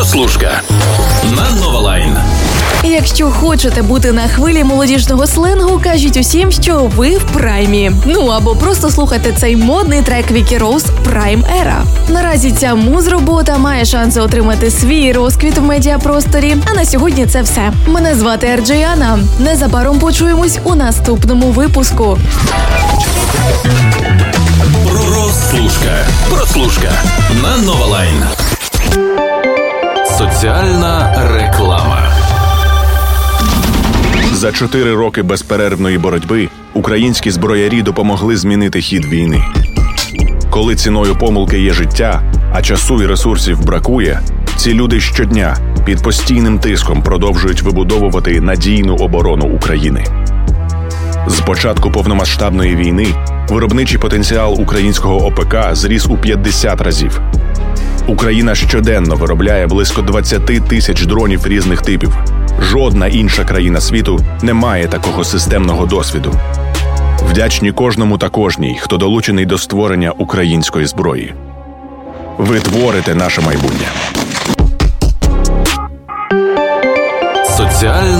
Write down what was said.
Прослушка на Нова Лайн. Якщо хочете бути на хвилі молодіжного сленгу, кажіть усім, що ви в праймі. Ну або просто слухайте цей модний трек Вікі Роуз «Прайм Ера». Наразі ця муз-робота має шанси отримати свій розквіт в медіапросторі. А на сьогодні це все. Мене звати Ерджіана. Незабаром почуємось у наступному випуску. Прослушка на Нова Лайн. Соціальна реклама. За 4 роки безперервної боротьби українські зброярі допомогли змінити хід війни. Коли ціною помилки є життя, а часу і ресурсів бракує, ці люди щодня під постійним тиском продовжують вибудовувати надійну оборону України. З початку повномасштабної війни виробничий потенціал українського ОПК зріс у 50 разів. Україна щоденно виробляє близько 20 тисяч дронів різних типів. Жодна інша країна світу не має такого системного досвіду. Вдячні кожному та кожній, хто долучений до створення української зброї. Ви творите наше майбутнє. Соціальна